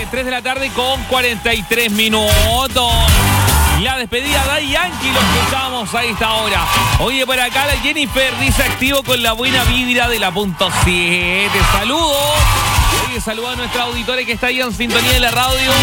3 de la tarde con 43 minutos. La despedida de Yankee lo escuchamos a esta hora. Oye, por acá la Jennifer dice activo con la buena vibra de la punto 7. Saludos. Oye, saludos a nuestra auditores que está ahí en sintonía de la radio.